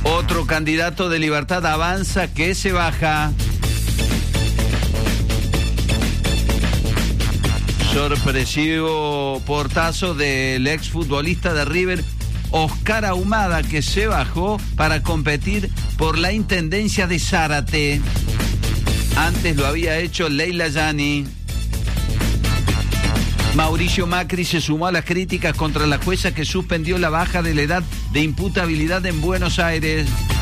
Otro candidato de Libertad Avanza que se baja. Sorpresivo portazo del exfutbolista de River, Oscar Ahumada, que se bajó para competir por la intendencia de Zárate. Antes lo había hecho Leila Yani. Mauricio Macri se sumó a las críticas contra la jueza que suspendió la baja de la edad de imputabilidad en Buenos Aires.